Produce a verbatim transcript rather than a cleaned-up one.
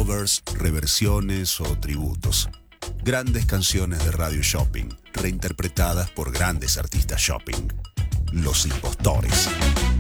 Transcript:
covers, reversiones o tributos. Grandes canciones de radio shopping, reinterpretadas por grandes artistas shopping. Los Impostores.